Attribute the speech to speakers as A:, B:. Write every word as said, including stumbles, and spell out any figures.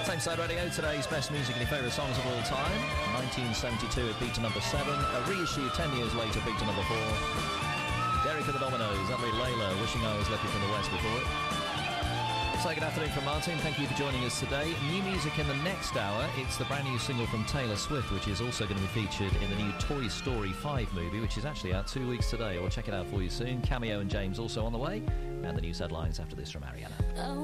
A: Same Side Radio, today's best music and your favourite songs of all time. nineteen seventy-two, it beat to number seven. A reissue ten years later, beat to number four. Derek and the Dominoes, lovely Layla, wishing I was Leopard from the West before it. So good afternoon from Martin, thank you for joining us today. New music in the next hour, it's the brand new single from Taylor Swift, which is also going to be featured in the new Toy Story five movie, which is actually out two weeks today. We'll check it out for you soon. Cameo and James also on the way, and the news headlines after this from Ariana.